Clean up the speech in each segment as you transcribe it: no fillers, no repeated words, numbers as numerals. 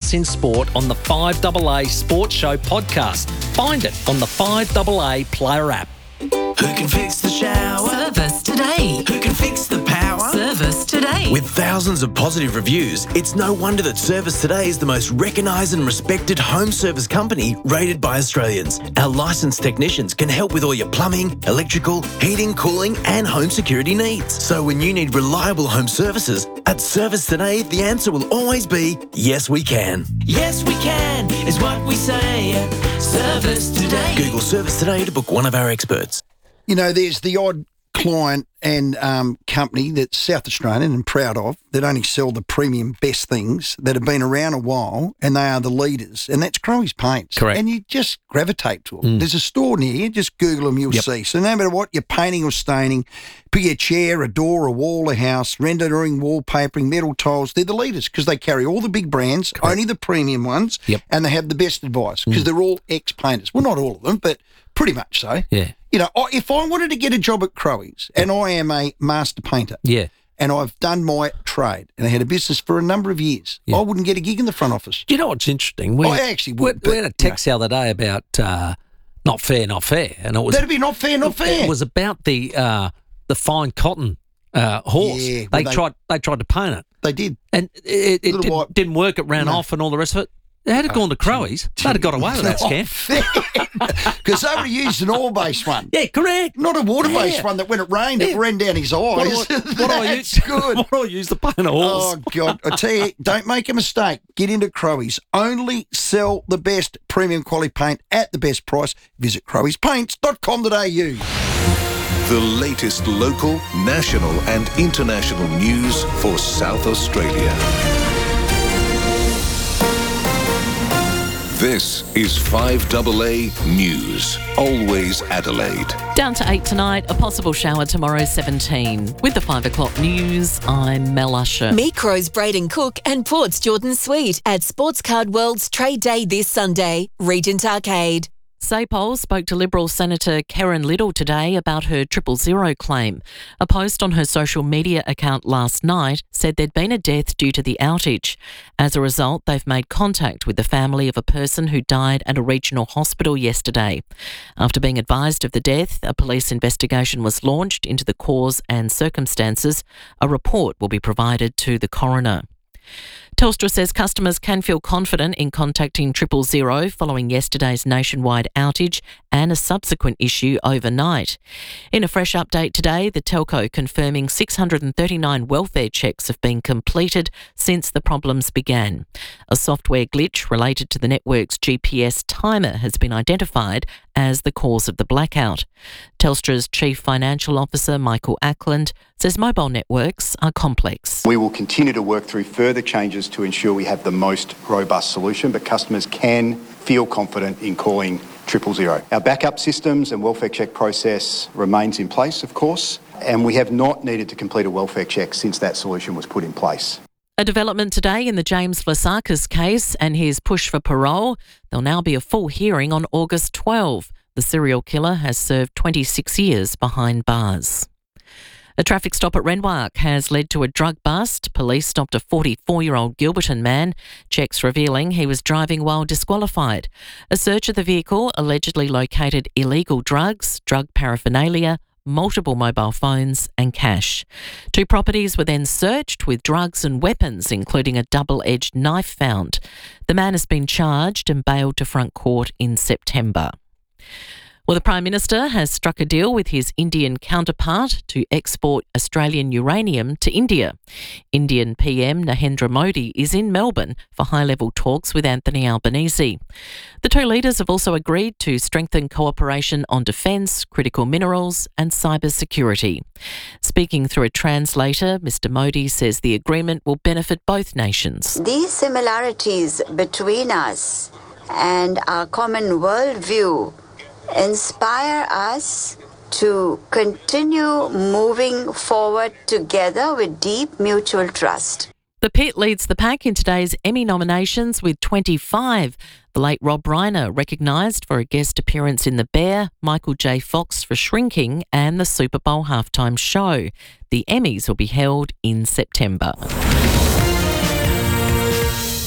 us in sport on the 5AA Sports Show podcast. Find it on the 5AA Player app. Who can fix the shower? Service Today. Who can fix the power? Service Today. With thousands of positive reviews, it's no wonder that Service Today is the most recognised and respected home service company rated by Australians. Our licensed technicians can help with all your plumbing, electrical, heating, cooling and home security needs. So when you need reliable home services, at Service Today, the answer will always be, yes we can. Yes we can is what we say at Service Today. Google Service Today to book one of our experts. You know, there's the odd client and company that's South Australian and proud of that only sell the premium best things that have been around a while, and they are the leaders, and that's Crowe's Paints. Correct. And you just gravitate to them. There's a store near you, just Google them, you'll see. So no matter what you're painting or staining, pick a chair, a door, a wall, a house, rendering, wallpapering, metal tiles, they're the leaders because they carry all the big brands, only the premium ones, and they have the best advice because they're all ex-painters. Well, not all of them, but pretty much so. Yeah. You know, if I wanted to get a job at Crowe's, and I am a master painter, and I've done my trade, and I had a business for a number of years, I wouldn't get a gig in the front office. Do you know what's interesting? I actually would. We had a text the other day about not fair, and it was That'd be not fair, not fair. It was about the fine cotton horse. Yeah, they well, tried to paint it, They did. and it didn't work. It ran off and all the rest of it. They had gone to Crowe's, they'd have got away with that scam. Because they would have used an oil-based one. Yeah, correct. Not a water-based one that when it rained, it ran down his eyes. What do I use? Good. What do I use to paint a horse? Oh, God. I tell you, don't make a mistake. Get into Crowe's. Only sell the best premium quality paint at the best price. Visit crowespaints.com.au. The latest local, national and international news for South Australia. This is 5AA News, always Adelaide. Down to 8 tonight, a possible shower tomorrow 17. With the 5 o'clock news, I'm Mel Usher. Meet Crowe's Braden Cook and Port's Jordan Sweet at Sports Card World's Trade Day this Sunday, Regent Arcade. SAPOL spoke to Liberal Senator Karen Little today about her 000 claim. A post on her social media account last night said there'd been a death due to the outage. As a result, they've made contact with the family of a person who died at a regional hospital yesterday. After being advised of the death, a police investigation was launched into the cause and circumstances. A report will be provided to the coroner. Telstra says customers can feel confident in contacting 000 following yesterday's nationwide outage and a subsequent issue overnight. In a fresh update today, the telco confirming 639 welfare checks have been completed since the problems began. A software glitch related to the network's GPS timer has been identified as the cause of the blackout. Telstra's Chief Financial Officer, Michael Ackland, says mobile networks are complex. We will continue to work through further changes to ensure we have the most robust solution, but customers can feel confident in calling 000. Our backup systems and welfare check process remains in place, of course, and we have not needed to complete a welfare check since that solution was put in place. A development today in the James Vlasakis case and his push for parole. There'll now be a full hearing on August 12. The serial killer has served 26 years behind bars. A traffic stop at Renwark has led to a drug bust. Police stopped a 44-year-old Gilberton man. Checks revealing he was driving while disqualified. A search of the vehicle allegedly located illegal drugs, drug paraphernalia, multiple mobile phones and cash. 2 properties were then searched with drugs and weapons, including a double-edged knife found. The man has been charged and bailed to front court in September. Well, the Prime Minister has struck a deal with his Indian counterpart to export Australian uranium to India. Indian PM Narendra Modi is in Melbourne for high-level talks with Anthony Albanese. The 2 leaders have also agreed to strengthen cooperation on defence, critical minerals and cyber security. Speaking through a translator, Mr Modi says the agreement will benefit both nations. These similarities between us and our common worldview inspire us to continue moving forward together with deep mutual trust. The Pit leads the pack in today's Emmy nominations with 25. The late Rob Reiner recognised for a guest appearance in The Bear, Michael J. Fox for Shrinking and the Super Bowl halftime show. The Emmys will be held in September.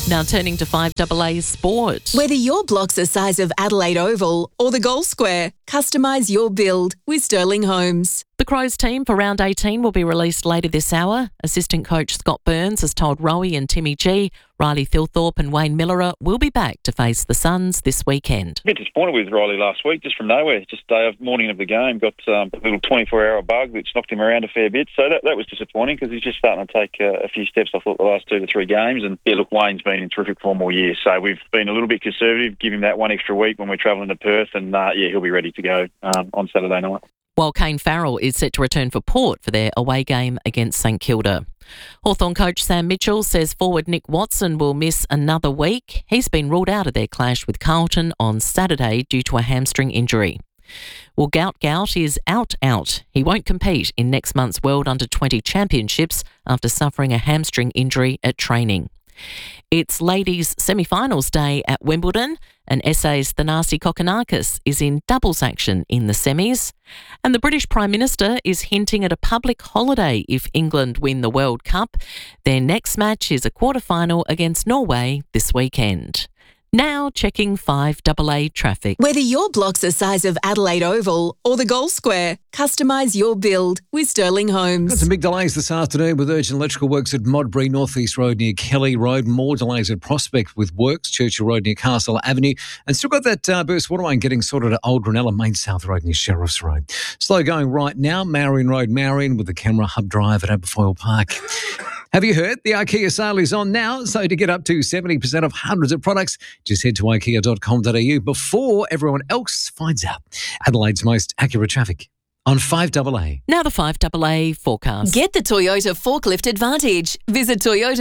Now turning to 5AA Sport. Whether your block's the size of Adelaide Oval or the Goal Square, customise your build with Sterling Homes. The Crows team for round 18 will be released later this hour. Assistant coach Scott Burns has told Rowie and Timmy G, Riley Thilthorpe and Wayne Millerer will be back to face the Suns this weekend. A bit disappointed with Riley last week, just from nowhere. Just day of morning of the game, got a little 24-hour bug which knocked him around a fair bit. So that was disappointing because he's just starting to take a few steps, I thought, the last 2 to 3 games. And yeah, look, Wayne's been in terrific form all year. So we've been a little bit conservative, give him that 1 extra week when we're travelling to Perth, and he'll be ready to go on Saturday night. While Kane Farrell is set to return for Port for their away game against St Kilda. Hawthorn coach Sam Mitchell says forward Nick Watson will miss another week. He's been ruled out of their clash with Carlton on Saturday due to a hamstring injury. Well, Gout is out. He won't compete in next month's World Under-20 Championships after suffering a hamstring injury at training. It's ladies' semi-finals day at Wimbledon, and SA's Thanasi Kokkinakis is in doubles action in the semis. And the British Prime Minister is hinting at a public holiday if England win the World Cup. Their next match is a quarter-final against Norway this weekend. Now checking 5AA traffic. Whether your block's the size of Adelaide Oval or the Goal Square, customise your build with Sterling Homes. Got some big delays this afternoon with urgent electrical works at Modbury North East Road near Kelly Road. More delays at Prospect with works, Churchill Road near Castle Avenue. And still got that burst waterline getting sorted at Old Ranella Main South Road near Sheriff's Road. Slow going right now, Marion Road, Marion with the Camera Hub Drive at Aberfoyle Park. Have you heard? The IKEA sale is on now, so to get up to 70% off hundreds of products, just head to ikea.com.au before everyone else finds out. Adelaide's most accurate traffic on 5AA. Now the 5AA forecast. Get the Toyota Forklift Advantage. Visit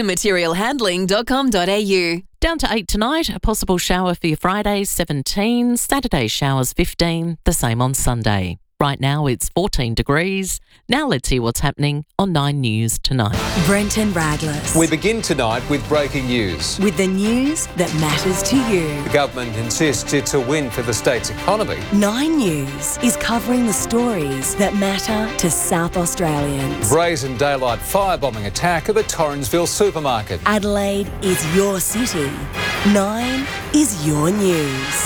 toyotamaterialhandling.com.au. Down to 8 tonight, a possible shower for your Friday, 17. Saturday showers, 15. The same on Sunday. Right now it's 14 degrees. Now let's hear what's happening on 9 News tonight. Brenton Radless. We begin tonight with breaking news. With the news that matters to you. The government insists it's a win for the state's economy. 9 News is covering the stories that matter to South Australians. Brazen daylight firebombing attack at the Torrensville supermarket. Adelaide is your city. 9 is your news.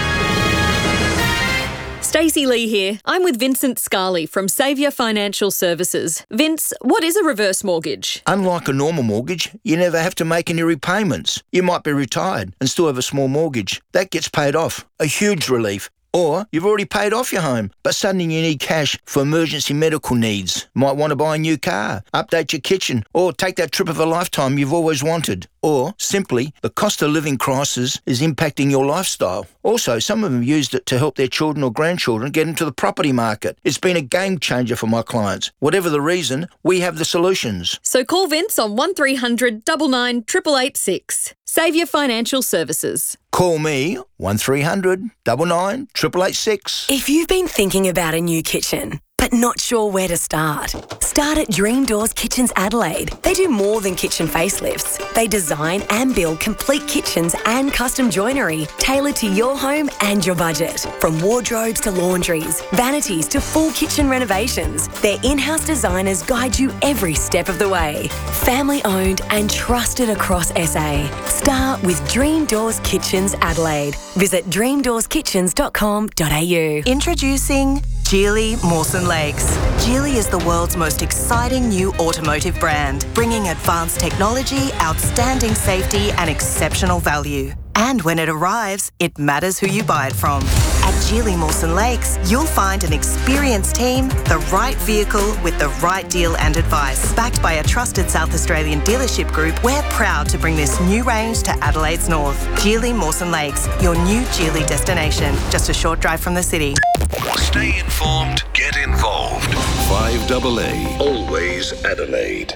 Stacey Lee here. I'm with Vincent Scarley from Saviour Financial Services. Vince, what is a reverse mortgage? Unlike a normal mortgage, you never have to make any repayments. You might be retired and still have a small mortgage. That gets paid off. A huge relief. Or you've already paid off your home, but suddenly you need cash for emergency medical needs. Might want to buy a new car, update your kitchen, or take that trip of a lifetime you've always wanted. Or, simply, the cost of living crisis is impacting your lifestyle. Also, some of them used it to help their children or grandchildren get into the property market. It's been a game changer for my clients. Whatever the reason, we have the solutions. So call Vince on 1300 99 886. Saviour Financial Services. Call me 1300 99 886. If you've been thinking about a new kitchen, but not sure where to start, start at Dream Doors Kitchens Adelaide. They do more than kitchen facelifts. They design and build complete kitchens and custom joinery tailored to your home and your budget. From wardrobes to laundries, vanities to full kitchen renovations, their in-house designers guide you every step of the way. Family owned and trusted across SA. Start with Dream Doors Kitchens Adelaide. Visit dreamdoorskitchens.com.au. Introducing Geely Mawson Lakes. Geely is the world's most exciting new automotive brand, bringing advanced technology, outstanding safety and exceptional value. And when it arrives, it matters who you buy it from. At Geely Mawson Lakes, you'll find an experienced team, the right vehicle with the right deal and advice. Backed by a trusted South Australian dealership group, we're proud to bring this new range to Adelaide's north. Geely Mawson Lakes, your new Geely destination, just a short drive from the city. Stay informed, get involved. 5AA, always Adelaide.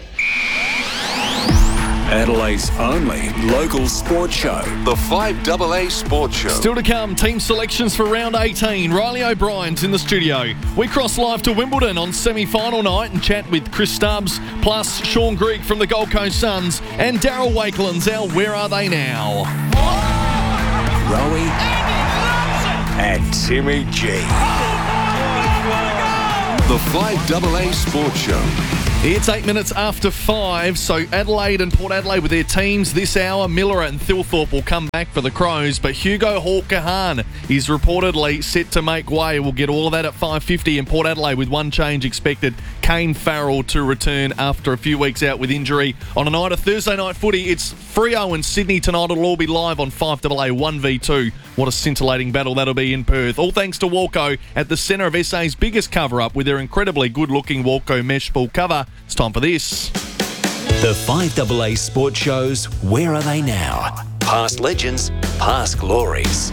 Adelaide's only local sports show, the 5AA Sports Show. Still to come, team selections for round 18. Riley O'Brien's in the studio. We cross live to Wimbledon on semi-final night and chat with Chris Stubbs, plus Sean Greig from the Gold Coast Suns, and Daryl Wakeland's our Where Are They Now? Rowie and Timmy G. The 5AA Sports Show. It's 8 minutes after 5, so Adelaide and Port Adelaide with their teams this hour. Miller and Thilthorpe will come back for the Crows, but Hugo Hawke-Kahan is reportedly set to make way. We'll get all of that at 5:50 in Port Adelaide with one change expected. Kane Farrell to return after a few weeks out with injury. On a night of Thursday night footy, it's Freo and Sydney tonight. It'll all be live on 5AA 1v2. What a scintillating battle that'll be in Perth. All thanks to Walco at the centre of SA's biggest cover-up with their incredibly good-looking Walco mesh pool cover. It's time for this. The 5AA Sports Shows, where are they now? Past legends, past glories.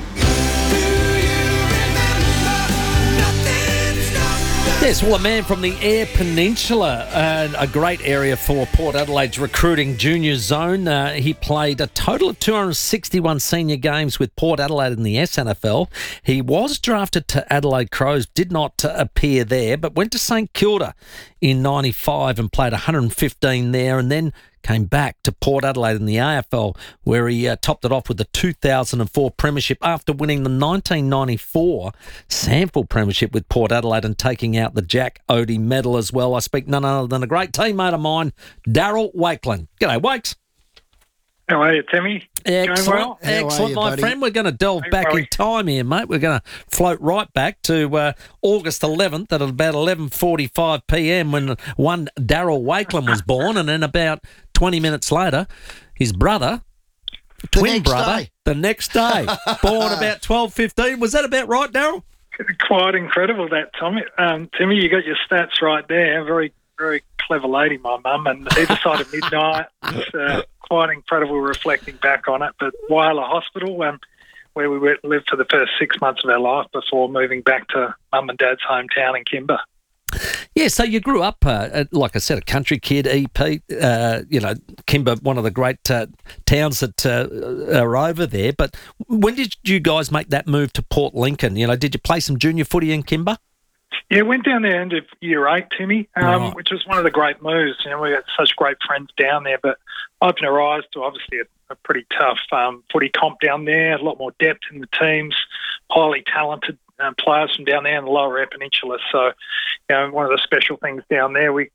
Yes, well, a man from the Eyre Peninsula, a great area for Port Adelaide's recruiting junior zone. He played a total of 261 senior games with Port Adelaide in the SNFL. He was drafted to Adelaide Crows, did not appear there, but went to St Kilda in 95 and played 115 there, and then came back to Port Adelaide in the AFL, where he topped it off with the 2004 premiership after winning the 1994 Sample premiership with Port Adelaide and taking out the Jack Odie medal as well. I speak none other than a great teammate of mine, Daryl Wakelin. G'day, Wakes. How are you, Timmy? Excellent, Going well? excellent, my friend. We're going to delve back in time here, mate. We're going to float right back to August 11th at about 11:45 p.m. when one Daryl Wakelin was born, and then about 20 minutes later, his brother, twin brother, the next day, born about 12:15. Was that about right, Daryl? Quite incredible that, Tommy. Timmy, you got your stats right there. Very, very clever lady, my mum, and either side of midnight. It's quite incredible reflecting back on it. But Wyler Hospital, where we lived for the first 6 months of our life before moving back to mum and dad's hometown in Kimber. Yeah, so you grew up, like I said, a country kid, EP, Kimber, one of the great towns that are over there. But when did you guys make that move to Port Lincoln? Did you play some junior footy in Kimber? Yeah, went down there end of year 8, Timmy, which was one of the great moves. We got such great friends down there, but opened our eyes to obviously a pretty tough footy comp down there, a lot more depth in the teams, highly talented players from down there in the lower Eyre Peninsula. So, one of the special things down there, we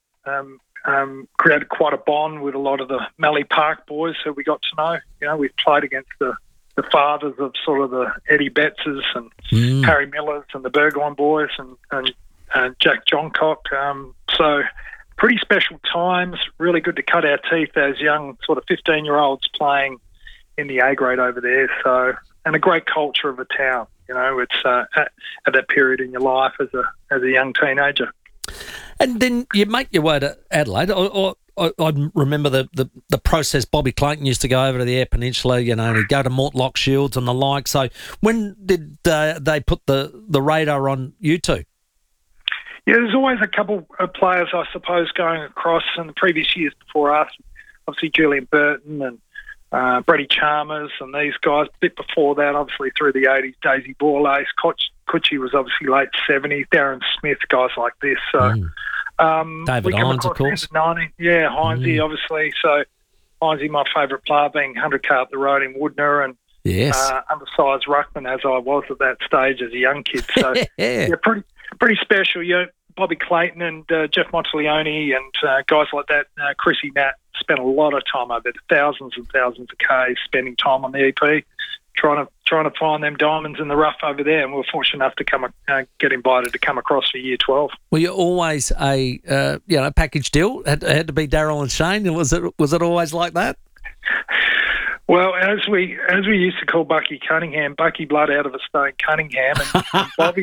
created quite a bond with a lot of the Mallee Park boys who we got to know. We've played against the fathers of sort of the Eddie Bettses and Harry Millers and the Burgoyne boys and Jack Johncock. So pretty special times, really good to cut our teeth as young sort of 15-year-olds playing in the A grade over there. So, and a great culture of a town. It's at that period in your life as a young teenager. And then you make your way to Adelaide. I remember the process. Bobby Clayton used to go over to the Eyre Peninsula, he'd go to Mortlock Shields and the like. So when did they put the radar on you two? Yeah, there's always a couple of players, I suppose, going across in the previous years before us. Obviously, Julian Burton and Brady Chalmers and these guys. A bit before that, obviously, through the 80s, Daisy Borlace. Kutchi was obviously late 70s. Darren Smith, guys like this. So David Hines, of course. Yeah, Hinesy, obviously. So Hinesy, my favourite player, being 100k up the road in Woodner, and undersized ruckman as I was at that stage as a young kid. So yeah, pretty special. Bobby Clayton and Jeff Monteleone and guys like that, Chrissy Nat, spent a lot of time over there, thousands and thousands of Ks, spending time on the EP, trying to find them diamonds in the rough over there, and we were fortunate enough to get invited to come across for year 12. Were you always a package deal? Had to be Daryl and Shane? Was it always like that? Well, as we used to call Bucky Cunningham, Bucky blood out of a stone Cunningham, and Bobby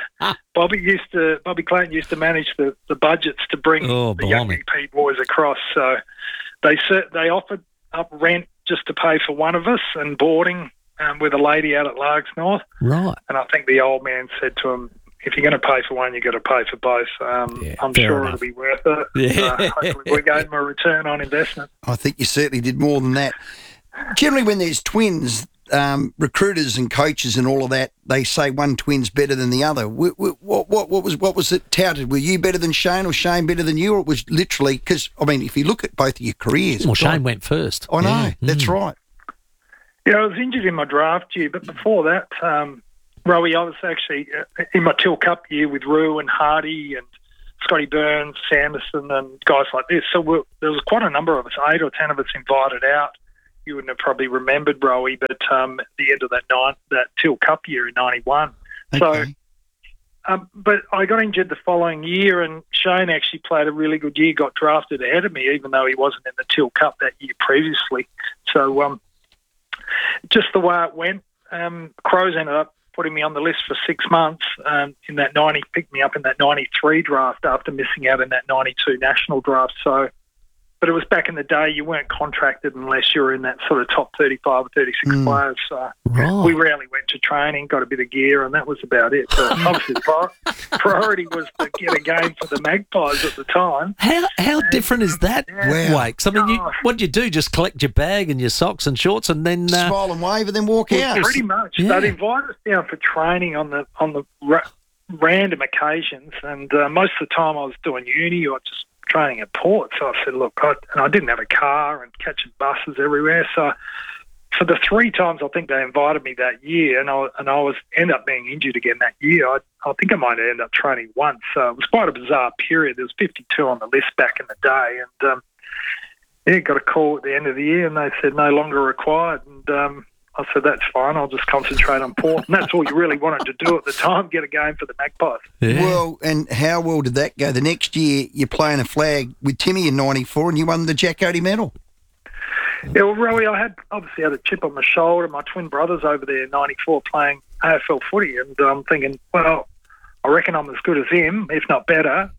Clayton used to manage the budgets to bring the young EP boys across. So they offered up rent just to pay for one of us and boarding with a lady out at Largs North. Right. And I think the old man said to him, if you're going to pay for one, you've got to pay for both. I'm sure it'll be worth it. Yeah. Hopefully we gave them a return on investment. I think you certainly did more than that. Generally, when there's twins, recruiters and coaches and all of that, they say one twin's better than the other. What was it touted? Were you better than Shane or Shane better than you? Or it was literally, because, if you look at both of your careers. Well, Shane went first. I know, that's right. Yeah, I was injured in my draft year, but before that, Rowie, I was actually in my Till Cup year with Rue and Hardy and Scotty Burns, Sanderson, and guys like this. So there was quite a number of us, 8 or 10 of us invited out. You wouldn't have probably remembered, Rowie, but at the end of that Teal Cup year in 91. Okay. So, but I got injured the following year, and Shane actually played a really good year, got drafted ahead of me, even though he wasn't in the Teal Cup that year previously. So just the way it went, Crows ended up putting me on the list for 6 months in that 90, picked me up in that 93 draft after missing out in that 92 national draft. So, but it was back in the day, you weren't contracted unless you were in that sort of top 35 or 36 players. So we rarely went to training, got a bit of gear, and that was about it. But obviously the priority was to get a game for the Magpies at the time. How different is that, Wakes? I mean, what do you do? Just collect your bag and your socks and shorts and then... smile and wave and then walk out? Pretty much. Yeah. They'd invite us down for training on the random occasions, and most of the time I was doing uni or just training at Port. So I said, look, I didn't have a car and catching buses everywhere. So for the 3 times I think they invited me that year, and I ended up being injured again that year. I think I might have ended up training once. So it was quite a bizarre period. There was 52 on the list back in the day, and got a call at the end of the year, and they said no longer required. And I said, that's fine, I'll just concentrate on Port. And that's all you really wanted to do at the time, get a game for the Magpies. Yeah. Well, and how well did that go? The next year, you're playing a flag with Timmy in 94 and you won the Jack Oatey medal. Yeah, well, Rowie, I obviously had a chip on my shoulder. My twin brothers over there in 94 playing AFL footy, and I'm thinking, well, I reckon I'm as good as him, if not better.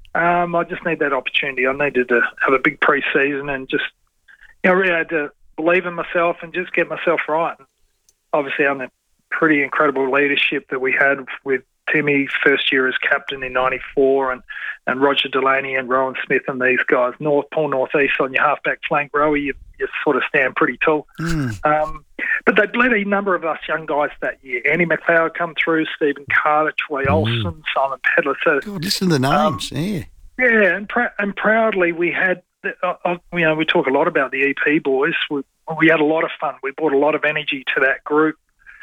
I just need that opportunity. I needed to have a big pre-season and just, really had to believe in myself and just get myself right. And obviously, I'm a pretty incredible leadership that we had with Timmy first year as captain in 94 and Roger Delaney and Rowan Smith and these guys. Paul Northeast on your halfback flank, Rowie, you sort of stand pretty tall. But they bled a number of us young guys that year. Andy McLeod come through, Stephen Carter, Troy Olsen, Simon Pedler. So, God, listen to the names, Yeah, and proudly we had, we talk a lot about the EP boys. We had a lot of fun. We brought a lot of energy to that group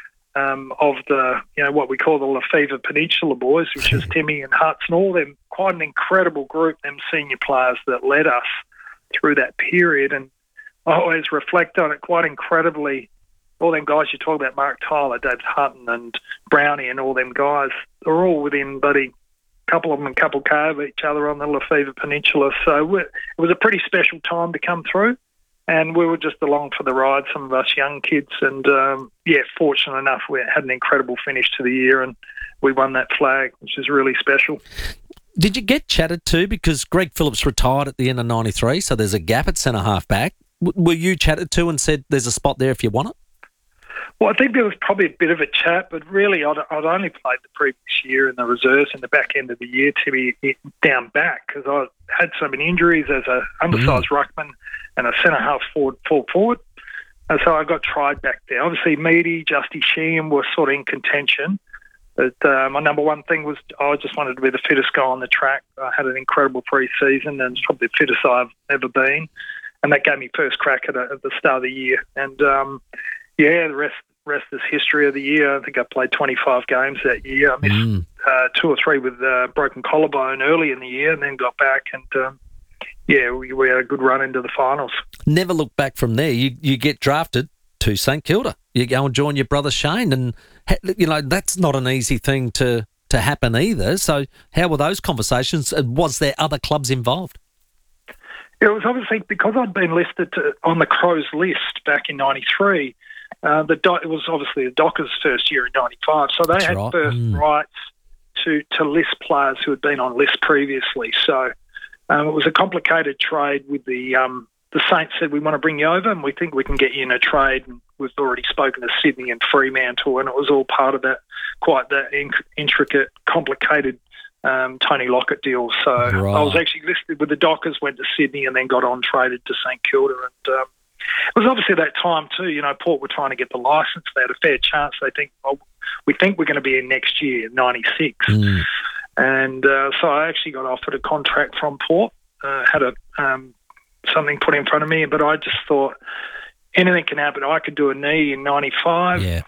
of the, what we call the Lefevre Peninsula boys, which is Timmy and Hutz and all them, quite an incredible group, them senior players that led us through that period. And I always reflect on it quite incredibly. All them guys you talk about, Mark Tyler, Dave Hutton and Brownie and all them guys, they're all within, couple of them a couple K of each other on the Lefevre Peninsula. So it was a pretty special time to come through, and we were just along for the ride, some of us young kids. And, fortunate enough, we had an incredible finish to the year, and we won that flag, which is really special. Did you get chatted to? Because Greg Phillips retired at the end of 93, so there's a gap at centre-half back. Were you chatted to and said there's a spot there if you want it? Well, I think there was probably a bit of a chat, but really I'd only played the previous year in the reserves in the back end of the year to be down back because I had so many injuries as an undersized ruckman and a centre-half forward. And so I got tried back there. Obviously, Meaty, Justy Sheehan were sort of in contention. But my number one thing was I just wanted to be the fittest guy on the track. I had an incredible pre-season and it's probably the fittest I've ever been. And that gave me first crack at the start of the year. And, the rest is history of the year. I think I played 25 games that year. I missed 2 or 3 with broken collarbone early in the year and then got back. And, we had a good run into the finals. Never look back from there. You get drafted to St Kilda. You go and join your brother Shane. And, that's not an easy thing to happen either. So how were those conversations? Was there other clubs involved? It was obviously because I'd been listed on the Crows list back in 93. It was obviously the Dockers' first year in 95, so they had first rights to list players who had been on lists previously. So it was a complicated trade with the Saints said, we want to bring you over and we think we can get you in a trade. And we've already spoken to Sydney and Fremantle, and it was all part of quite that intricate, complicated Tony Lockett deal. So I was actually listed with the Dockers, went to Sydney and then got on traded to St Kilda. And it was obviously that time too, Port were trying to get the licence. They had a fair chance. They think, we think we're going to be in next year, 96. And so I actually got offered a contract from Port, had something put in front of me, but I just thought anything can happen. I could do a knee in 95.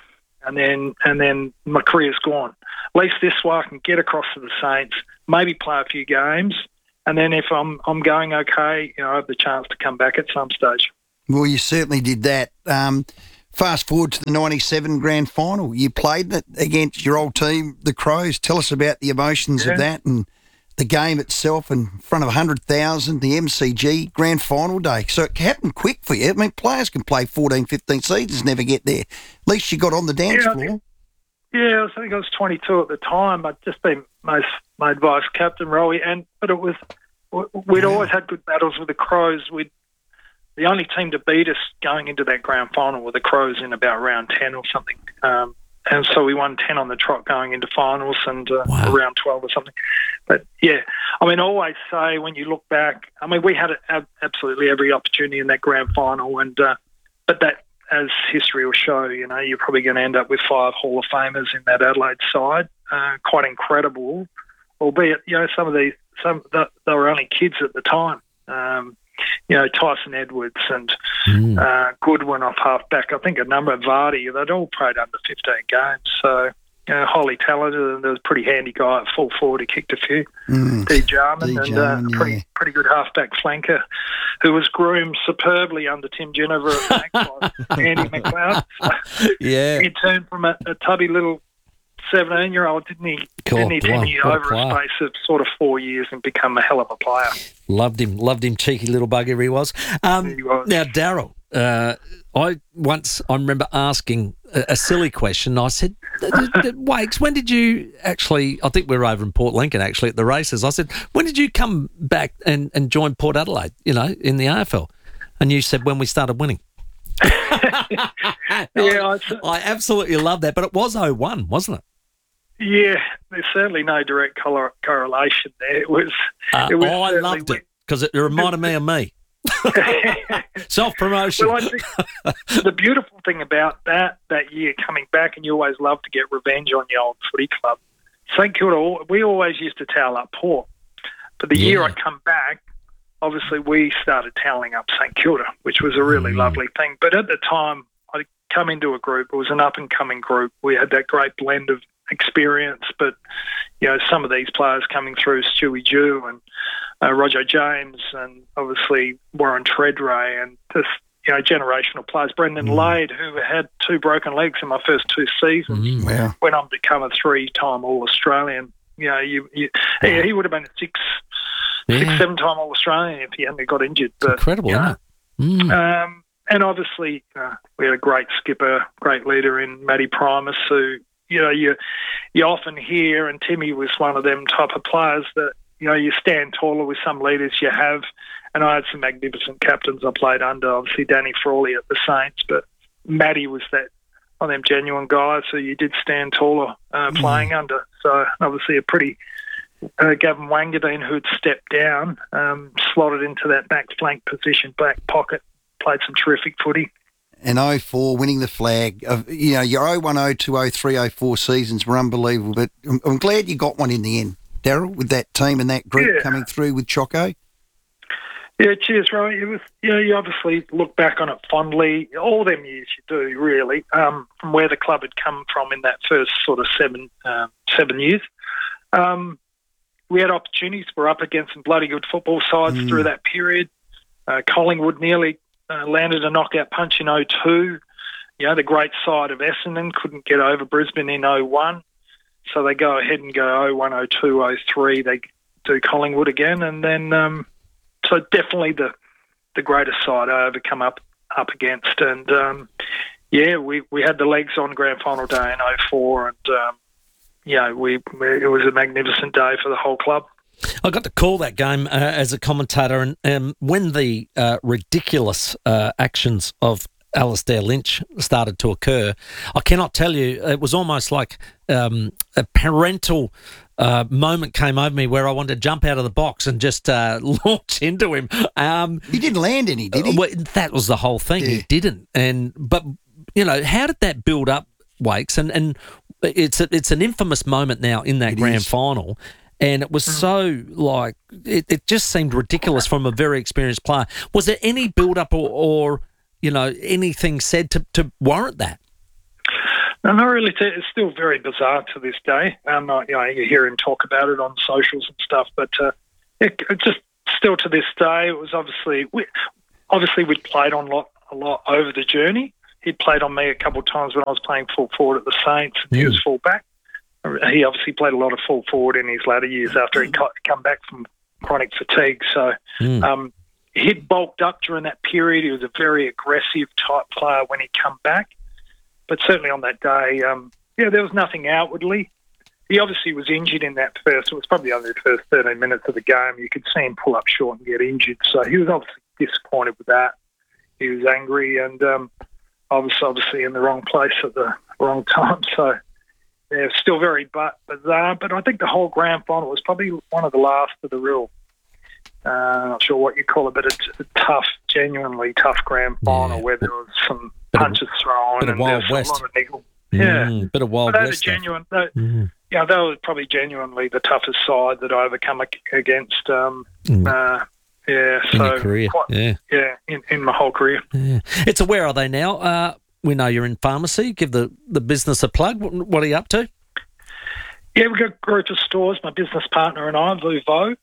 and then my career's gone. At least this way I can get across to the Saints, maybe play a few games, and then if I'm going okay, I have the chance to come back at some stage. Well, you certainly did that. Fast forward to the 97 grand final. You played that against your old team, the Crows. Tell us about the emotions of that and the game itself in front of 100,000, the MCG grand final day. So it happened quick for you. I mean, players can play 14, 15 seasons, never get there. At least you got on the dance floor. I think I was 22 at the time. I'd just been my vice captain, Rowie, but it was we'd always had good battles with the Crows. The only team to beat us going into that grand final were the Crows in about round 10 or something. And so we won 10 on the trot going into finals and around 12 or something. But, yeah, I mean, I always say when you look back, I mean, we had absolutely every opportunity in that grand final. But that, as history will show, you're probably going to end up with 5 Hall of Famers in that Adelaide side. Quite incredible, albeit, they were only kids at the time. Tyson Edwards and Goodwin off half-back. I think a number of Vardy, they'd all played under 15 games. So, highly talented, and there was a pretty handy guy at full forward who kicked a few. D. Jarman, and pretty good half-back flanker who was groomed superbly under Tim Ginniver at Magpies, Andy McLeod. He turned from a tubby little 17-year-old, didn't he? Timmy, over a space of sort of 4 years and become a hell of a player. Loved him, cheeky little bugger he was. He was. Now, Daryl, I remember asking a silly question. I said, Wakes, when did you actually, I think we were over in Port Lincoln actually at the races. I said, when did you come back and join Port Adelaide, in the AFL? And you said, when we started winning. I absolutely love that, but it was 01, wasn't it? Yeah, there's certainly no direct correlation there. It was. I loved it because it reminded me of me. Self-promotion. Well, I think the beautiful thing about that year coming back, and you always love to get revenge on your old footy club. St Kilda, we always used to towel up Port, but the year I come back, obviously we started toweling up St Kilda, which was a really lovely thing. But at the time, I'd come into a group. It was an up-and-coming group. We had that great blend of experience, but some of these players coming through, Stewie Jew and Roger James, and obviously Warren Treadray, and just generational players. Brendan Lade, who had 2 broken legs in my first 2 seasons, went on to become a 3-time All-Australian. He would have been a 6-7-time All-Australian if he hadn't got injured. But, incredible, isn't it? And obviously, we had a great skipper, great leader in Matty Primus, who you often hear, and Timmy was one of them type of players that, you stand taller with some leaders you have. And I had some magnificent captains I played under, obviously Danny Frawley at the Saints, but Matty was one of them genuine guys who you did stand taller playing under. So obviously a pretty Gavin Wangadine, who'd stepped down, slotted into that back flank position, back pocket, played some terrific footy. And 04, winning the flag. Your 01, 02, 03, 04 seasons were unbelievable, but I'm glad you got one in the end, Daryl, with that team and that group coming through with Choco. Yeah, cheers, Roy. It was, you obviously look back on it fondly. All them years you do, really, from where the club had come from in that first sort of 7 years. We had opportunities. We're up against some bloody good football sides through that period. Collingwood nearly landed a knockout punch in 02. The great side of Essendon couldn't get over Brisbane in 01. So they go ahead and go 01, 02, 03. They do Collingwood again. And then, so definitely the greatest side I ever come up against. And, we had the legs on grand final day in 04. And, it was a magnificent day for the whole club. I got to call that game as a commentator, and when the ridiculous actions of Alistair Lynch started to occur, I cannot tell you, it was almost like a parental moment came over me where I wanted to jump out of the box and just launch into him. He didn't land any, did he? Well, that was the whole thing. He didn't. But how did that build up, Wakes? And it's an infamous moment now in that grand final. And it was so, it just seemed ridiculous from a very experienced player. Was there any build-up or anything said to warrant that? No, not really. It's still very bizarre to this day. You hear him talk about it on socials and stuff, but it just still to this day, it was obviously we'd played on a lot over the journey. He'd played on me a couple of times when I was playing full forward at the Saints, and he was full back. He obviously played a lot of full forward in his latter years after he'd come back from chronic fatigue. So he'd bulked up during that period. He was a very aggressive type player when he come back. But certainly on that day, there was nothing outwardly. He obviously was injured in that it was probably only the first 13 minutes of the game. You could see him pull up short and get injured. So he was obviously disappointed with that. He was angry, and I was obviously in the wrong place at the wrong time. So yeah, still very bizarre. But I think the whole grand final was probably one of the last of the real, not sure what you call it, but a tough, genuinely tough grand final where there was some punches thrown and there was a lot of niggle. Bit of Wild West. They were probably genuinely the toughest side that I ever come against. In your career. In my whole career. Yeah. Where are they now? We know you're in pharmacy. Give the business a plug. What are you up to? Yeah, we've got a group of stores. My business partner and I, Vu Vo.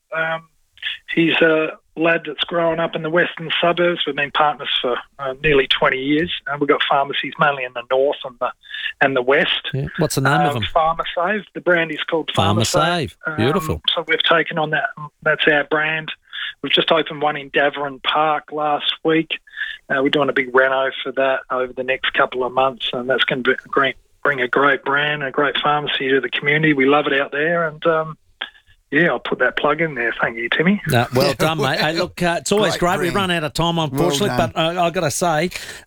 He's a lad that's grown up in the western suburbs. We've been partners for nearly 20 years. We've got pharmacies mainly in the north and the west. Yeah. What's the name of them? PharmaSave. The brand is called PharmaSave. Beautiful. So we've taken on that. That's our brand. We've just opened one in Davarin Park last week. We're doing a big reno for that over the next couple of months, and that's going to bring a great brand, a great pharmacy to the community. We love it out there, and I'll put that plug in there. Thank you, Timmy. Well done, mate. Hey, look, it's always great. We run out of time, unfortunately, but I've got to say,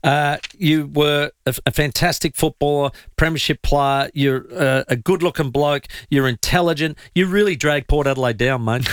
you were a fantastic footballer, premiership player. You're a good-looking bloke. You're intelligent. You really dragged Port Adelaide down, mate.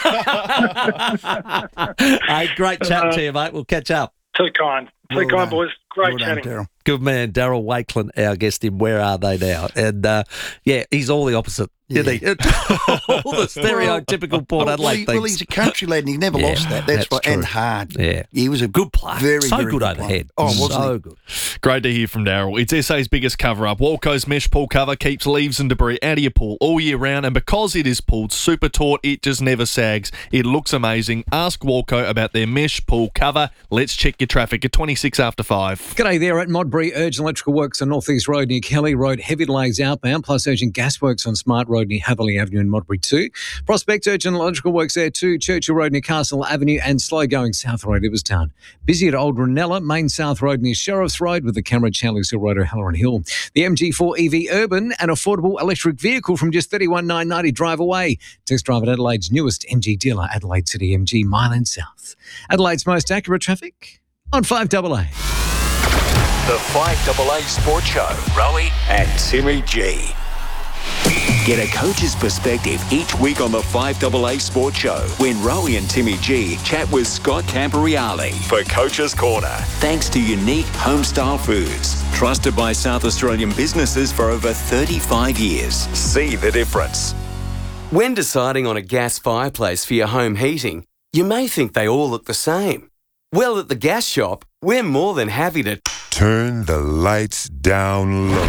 Hey, great chatting to you, mate. We'll catch up. Too kind. Too kind, boys. Great chatting. Daryl. Good man, Daryl Wakelin, our guest in Where Are They Now? And, he's all the opposite, isn't he? All the stereotypical Port Adelaide things. Well, he's a country lad and he never lost that. That's right. True. And hard. Yeah. He was a good player. Very good player. overhead. Oh, wasn't so he? good. Great to hear from Daryl. It's SA's biggest cover-up. Walco's mesh pool cover keeps leaves and debris out of your pool all year round, and because it is pulled super taut, it just never sags. It looks amazing. Ask Walco about their mesh pool cover. Let's check your traffic at 26 after 5. G'day there at Modbury. Urgent electrical works on North East Road near Kelly Road. Heavy delays outbound, plus urgent gas works on Smart Road near Haverley Avenue in Modbury too. Prospect urgent electrical works there too. Churchill Road near Castle Avenue and slow going South Road, Iverstown. Busy at Old Ranella, Main South Road near Sheriff's Road with the camera at Chandler's Hill Road or Halloran Hill. The MG4 EV Urban, an affordable electric vehicle from just $31,990 drive away. Test drive at Adelaide's newest MG dealer, Adelaide City MG, Mile End South. Adelaide's most accurate traffic on 5AA. The 5AA Sports Show, Rowie and Timmy G. Get a coach's perspective each week on the 5AA Sports Show when Rowie and Timmy G chat with Scott Camporeale for Coach's Corner. Thanks to Unique Homestyle Foods, trusted by South Australian businesses for over 35 years. See the difference. When deciding on a gas fireplace for your home heating, you may think they all look the same. Well, at the gas shop, we're more than happy to turn the lights down low.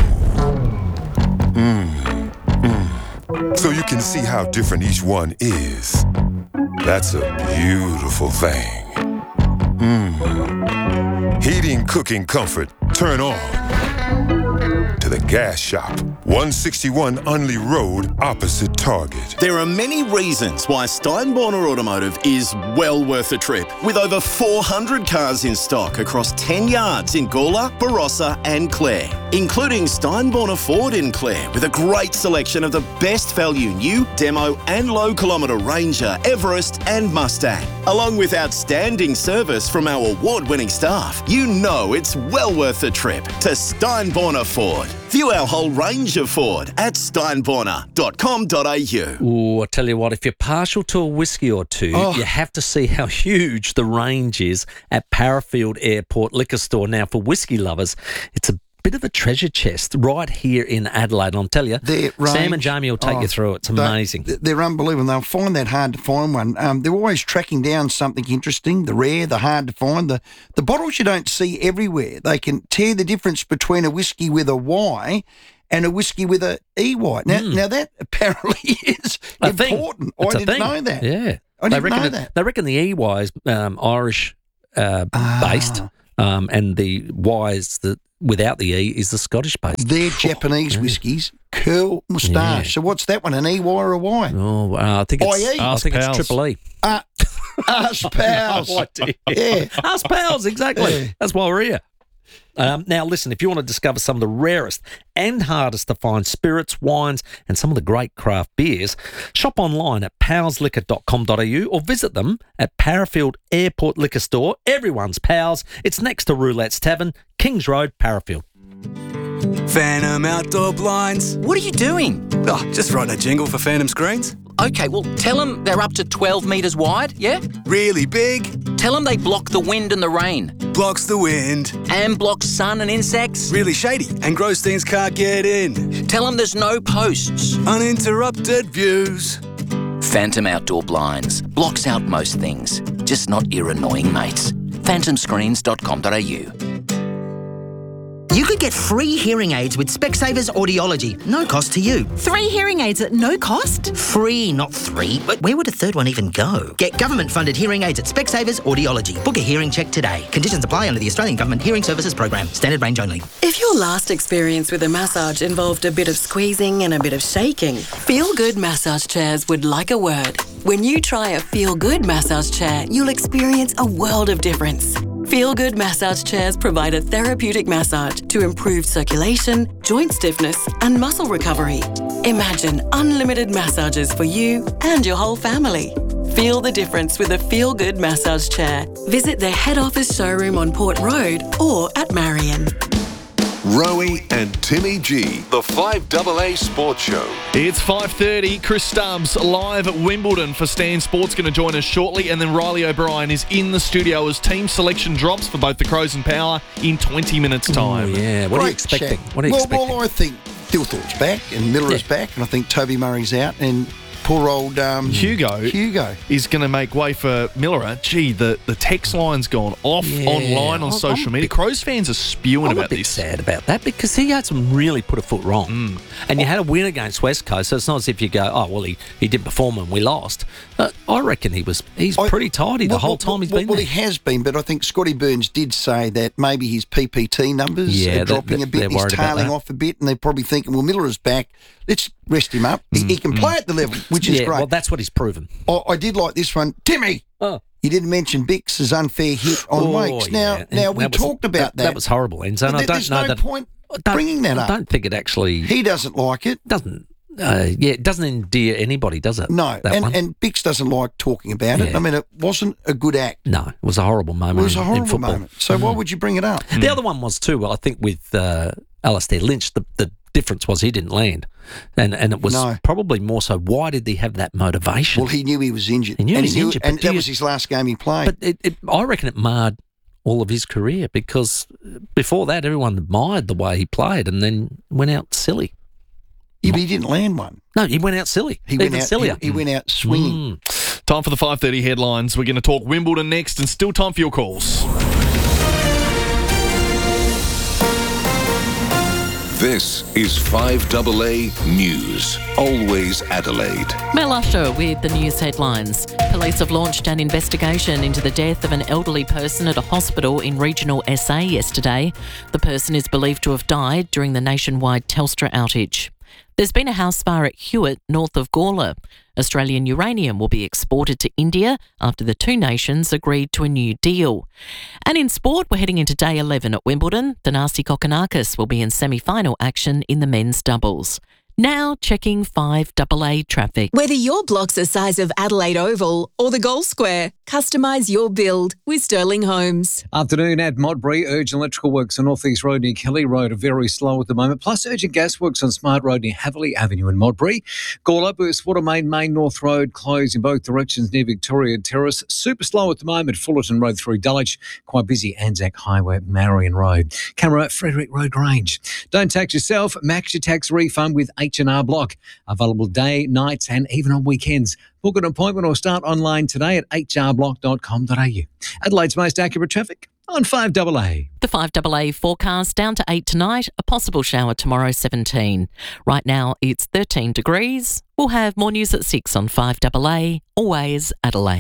So you can see how different each one is. That's a beautiful thing. Heating, cooking, comfort, turn on to the gas shop. 161 Unley Road, opposite Target. There are many reasons why Steinborner Automotive is well worth a trip. With over 400 cars in stock across 10 yards in Gawler, Barossa and Clare, including Steinborner Ford in Clare with a great selection of the best value new, demo and low kilometre Ranger, Everest and Mustang. Along with outstanding service from our award-winning staff, you know it's well worth a trip to Steinborner Ford. View our whole range of Ford at steinborner.com.au. Ooh, I tell you what, if you're partial to a whiskey or two, you have to see how huge the range is at Parafield Airport Liquor Store. Now, for whiskey lovers, it's a bit of a treasure chest right here in Adelaide. And I'll tell you, Sam and Jamie will take you through it. It's amazing. They're unbelievable. They'll find that hard to find one. They're always tracking down something interesting, the rare, the hard to find. The bottles you don't see everywhere. They can tell the difference between a whiskey with a Y and a whiskey with a EY. Now that apparently is important. I didn't know that. Yeah. I didn't know that. They reckon the EY is Irish based, and the Y is without the E is the Scottish based. They're Japanese whiskies, curl moustache. Yeah. So what's that one, an EY or a Y? Oh, I think it's triple E. Us pals. Yeah. Us pals, exactly. Yeah. That's why we're here. Now, listen, if you want to discover some of the rarest and hardest to find spirits, wines, and some of the great craft beers, shop online at powsliquor.com.au or visit them at Parafield Airport Liquor Store. Everyone's pals. It's next to Roulette's Tavern, Kings Road, Parafield. Phantom Outdoor Blinds. What are you doing? Oh, just writing a jingle for Phantom Screens. Okay, well, tell them they're up to 12 metres wide, yeah? Really big. Tell them they block the wind and the rain. Blocks the wind. And blocks sun and insects. Really shady, and gross things can't get in. Tell them there's no posts. Uninterrupted views. Phantom Outdoor Blinds. Blocks out most things, just not your annoying mates. phantomscreens.com.au. You could get free hearing aids with Specsavers Audiology. No cost to you. 3 hearing aids at no cost? Free, not 3. But where would a third one even go? Get government-funded hearing aids at Specsavers Audiology. Book a hearing check today. Conditions apply under the Australian Government Hearing Services Program. Standard range only. If your last experience with a massage involved a bit of squeezing and a bit of shaking, Feel Good Massage Chairs would like a word. When you try a Feel Good massage chair, you'll experience a world of difference. Feel Good massage chairs provide a therapeutic massage to improve circulation, joint stiffness, and muscle recovery. Imagine unlimited massages for you and your whole family. Feel the difference with a Feel Good massage chair. Visit their head office showroom on Port Road or at Marion. Rowie and Timmy G, the 5AA Sports Show. It's 5:30. Chris Stubbs live at Wimbledon for Stan Sports going to join us shortly, and then Riley O'Brien is in the studio as team selection drops for both the Crows and Power in 20 minutes' time. Oh, yeah. What are you expecting? Well, I think Dilthorpe's back and Miller is back, and I think Toby Murray's out, and poor old Hugo is going to make way for Miller. Gee, the text line's gone off online on social media. Crows fans are spewing about this. I'm a bit sad about that because he hasn't really put a foot wrong. And you had a win against West Coast, so it's not as if you go, oh, well, he didn't perform and we lost. I reckon he's pretty tidy the whole time he's been there. Well, he has been, but I think Scotty Burns did say that maybe his PPT numbers are dropping a bit. He's tailing off a bit, and they're probably thinking, well, Miller is back. Let's rest him up. He can play at the level, which is great. Well, that's what he's proven. I did like this one. Timmy! Oh. You didn't mention Bix's unfair hit on Wakes. Now we talked about that. That was horrible, Enzo. I don't know no point bringing that up. I don't think it actually... He doesn't like it. Doesn't. It doesn't endear anybody, does it? No, and Bix doesn't like talking about it. I mean, it wasn't a good act. No, it was a horrible moment. It was a horrible in football. moment. So why would you bring it up? The other one was too, I think, with Alastair Lynch, the difference was he didn't land. And it was probably more so, why did he have that motivation? Well, he knew he was injured. He knew he was injured. And that was his last game he played. But I reckon it marred all of his career because before that, everyone admired the way he played and then went out silly. Yeah, but he didn't land one. No, he went out silly. He went out swinging. Time for the 5:30 headlines. We're going to talk Wimbledon next and still time for your calls. This is 5AA News. Always Adelaide. Mel Usher with the news headlines. Police have launched an investigation into the death of an elderly person at a hospital in regional SA yesterday. The person is believed to have died during the nationwide Telstra outage. There's been a house fire at Hewitt, north of Gawler. Australian uranium will be exported to India after the two nations agreed to a new deal. And in sport, we're heading into day 11 at Wimbledon. Thanasi Kokkinakis will be in semi-final action in the men's doubles. Now checking 5AA traffic. Whether your block's the size of Adelaide Oval or the Gold Square, Customise your build with Sterling Homes. Afternoon at Modbury. Urgent electrical works on North East Road near Kelly Road are very slow at the moment. Plus urgent gas works on Smart Road near Haverley Avenue in Modbury. Gawler, Burst Water Main North Road closed in both directions near Victoria Terrace. Super slow at the moment. Fullerton Road through Dulwich. Quite busy Anzac Highway, Marion Road. Camera, Frederick Road Grange. Don't tax yourself. Max your tax refund with H&R Block. Available day, nights and even on weekends. Book an appointment or start online today at hrblock.com.au. Adelaide's most accurate traffic on 5AA. The 5AA forecast down to 8 tonight, a possible shower tomorrow 17. Right now it's 13 degrees. We'll have more news at 6 on 5AA, always Adelaide.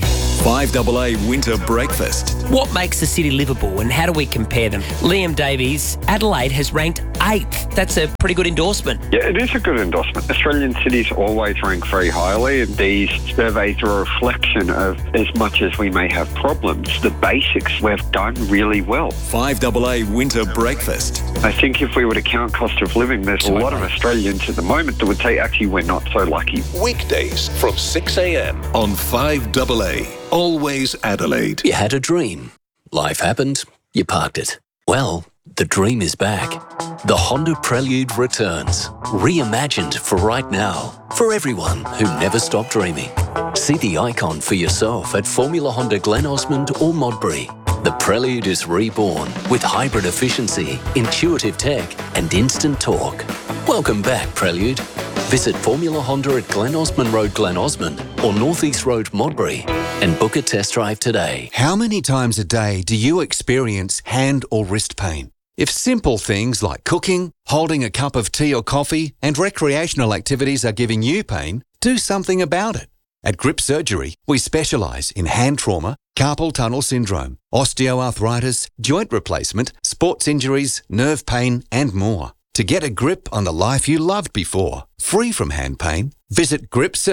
5AA Winter Breakfast. What makes the city livable and how do we compare them? Liam Davies, Adelaide has ranked 8th. That's a pretty good endorsement. Yeah, it is a good endorsement. Australian cities always rank very highly, and these surveys are a reflection of, as much as we may have problems, the basics we've done really well. 5AA Winter Breakfast. I think if we were to count cost of living, there's a lot of Australians at the moment that would say, actually, we're not so lucky. Weekdays from 6 a.m. on 5AA. Always Adelaide. You had a dream. Life happened. You parked it. Well, the dream is back. The Honda Prelude returns. Reimagined for right now. For everyone who never stopped dreaming. See the icon for yourself at Formula Honda Glen Osmond or Modbury. The Prelude is reborn with hybrid efficiency, intuitive tech and instant torque. Welcome back, Prelude. Visit Formula Honda at Glen Osmond Road, Glen Osmond or North East Road, Modbury and book a test drive today. How many times a day do you experience hand or wrist pain? If simple things like cooking, holding a cup of tea or coffee and recreational activities are giving you pain, do something about it. At Grip Surgery, we specialise in hand trauma, carpal tunnel syndrome, osteoarthritis, joint replacement, sports injuries, nerve pain and more. To get a grip on the life you loved before, free from hand pain, visit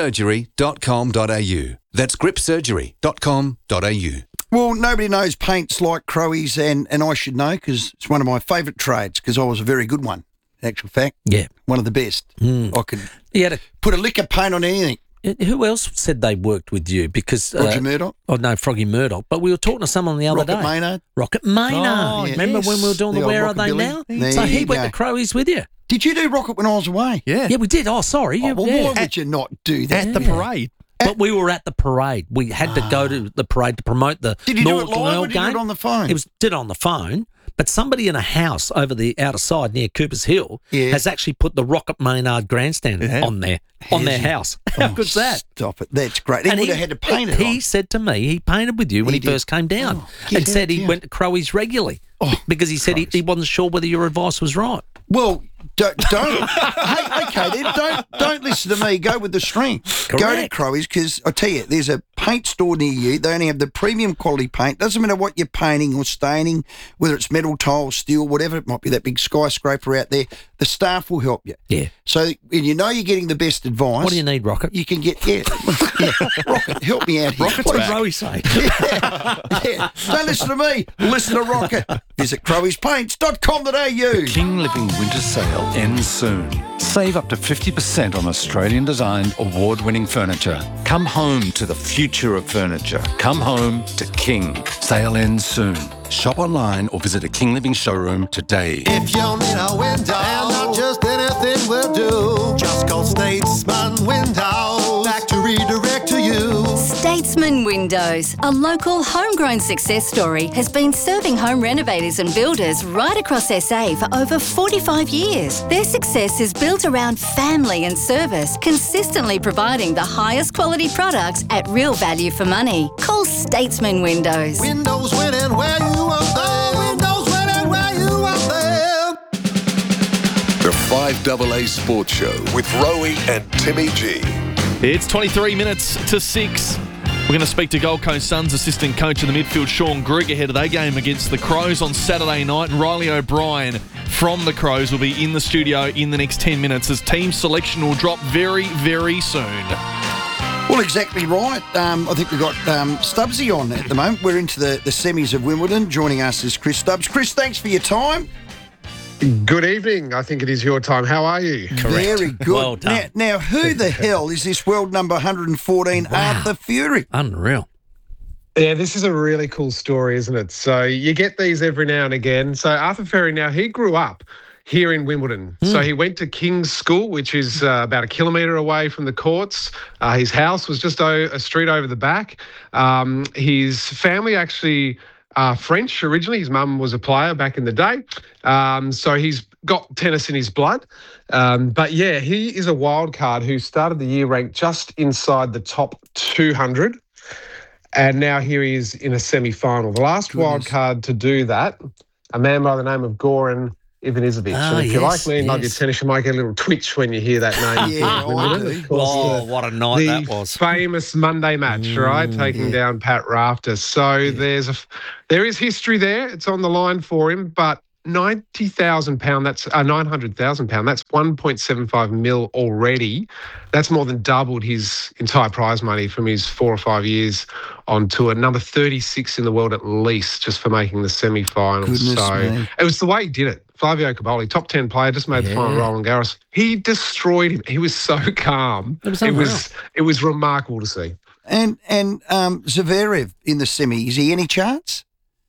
gripsurgery.com.au. That's gripsurgery.com.au. Well, nobody knows paints like Crowies, and I should know because it's one of my favourite trades because I was a very good one, in actual fact. Yeah. One of the best. I could put a lick of paint on anything. Who else said they worked with you? Because Roger Murdoch. Oh, no, Froggy Murdoch. But we were talking to someone the other day. Rocket Maynard. Oh, remember when we were doing the Where Are They Now? So he went to Crowies with you. Did you do Rocket when I was away? Yeah. Yeah, we did. Oh, sorry. Why would you not do that? At the parade. But we were at the parade. We had to go to the parade to promote the Did you do it North live Royal or did you do game. it on the phone? It did on the phone. But somebody in a house over the outer side near Coopers Hill has actually put the Rocket Maynard grandstand on there, on their house. How good's that? Stop it. That's great. He would have had to paint it. He said to me, he painted with you when he first came down and said he went to Crowies regularly because he said he wasn't sure whether your advice was right. Well, don't. Hey, okay, then don't listen to me. Go with the strength. Correct. Go to Crowies because I tell you, there's a paint store near you. They only have the premium quality paint. Doesn't matter what you're painting or staining, whether it's metal, tile, steel, whatever. It might be that big skyscraper out there. The staff will help you. Yeah. So when you know you're getting the best advice. What do you need, Rocket? You can get Rocket. Help me out here. Rocket's What what Rowie say. Don't listen to me. Listen to Rocket. Visit crowiespaints.com.au. King Living Winter Sale ends soon. Save up to 50% on Australian-designed, award-winning furniture. Come home to the future of furniture. Come home to King. Sale ends soon. Shop online or visit a King Living showroom today. If you need a window, and not just anything will do, just call Statesman Windows. Factory direct to you. Statesman Windows, a local homegrown success story, has been serving home renovators and builders right across SA for over 45 years. Their success is built around family and service, consistently providing the highest quality products at real value for money. Call Statesman Windows. Windows winning where you are there. Windows winning where you are there. The 5AA Sports Show with Rowie and Timmy G. It's 23 minutes to 6. We're going to speak to Gold Coast Suns assistant coach in the midfield, Sean Grigg, ahead of their game against the Crows on Saturday night. And Riley O'Brien from the Crows will be in the studio in the next 10 minutes as team selection will drop very, very soon. Well, exactly right. I think we've got Stubbsy on at the moment. We're into the semis of Wimbledon. Joining us is Chris Stubbs. Chris, thanks for your time. Good evening. I think it is your time. How are you? Correct. Very good. Well done. Now, who the hell is this world number 114, Arthur Fury? Unreal. Yeah, this is a really cool story, isn't it? So you get these every now and again. So Arthur Ferry, now he grew up here in Wimbledon. So he went to King's School, which is about a kilometre away from the courts. His house was just a street over the back. His family actually are French originally. His mum was a player back in the day. So he's got tennis in his blood. But yeah, he is a wild card who started the year ranked just inside the top 200. And now here he is in a semi-final. The last wild card to do that, a man by the name of Goran Ivanisevic. And if you're like me and love your tennis, you might get a little twitch when you hear that name. What a night that was. Famous Monday match, right? Taking down Pat Rafter. So there is history there. It's on the line for him, but £90,000, that's £900,000. That's 1.75 mil already. That's more than doubled his entire prize money from his 4 or 5 years on tour. Number 36 in the world at least, just for making the semi-finals. So it was the way he did it. Flavio Caboli, top 10 player, just made the final Roland Garros. He destroyed him. He was so calm. It was remarkable to see. And Zverev in the semi, is he any chance?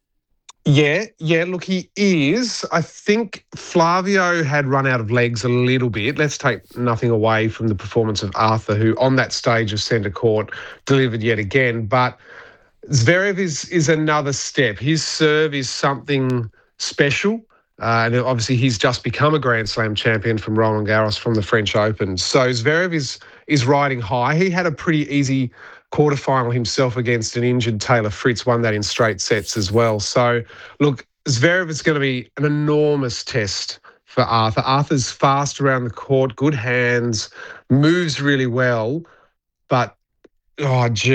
Yeah, look, he is. I think Flavio had run out of legs a little bit. Let's take nothing away from the performance of Arthur, who on that stage of centre court delivered yet again. But Zverev is another step. His serve is something special. And obviously he's just become a Grand Slam champion from Roland Garros from the French Open. So Zverev is riding high. He had a pretty easy quarterfinal himself against an injured Taylor Fritz, won that in straight sets as well. So, look, Zverev is going to be an enormous test for Arthur. Arthur's fast around the court, good hands, moves really well, but, he's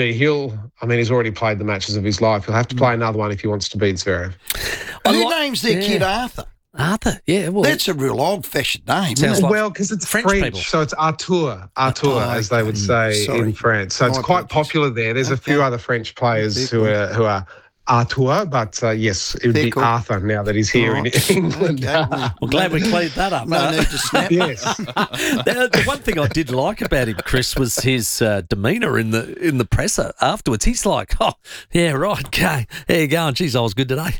already played the matches of his life. He'll have to play another one if he wants to beat Zverev. Who names their kid Arthur? Arthur, well, that's a real old-fashioned name, isn't it? Well, because it's French, so it's Arthur, as they would say in France. So it's quite popular there. There's a few other French players who are Arthur, but yes, it would be Arthur now that he's here in England. Well, glad we cleared that up. No need to snap. Yes. The one thing I did like about him, Chris, was his demeanour in the presser afterwards. He's like, "Oh, yeah, right, okay, there you go." And geez, I was good today.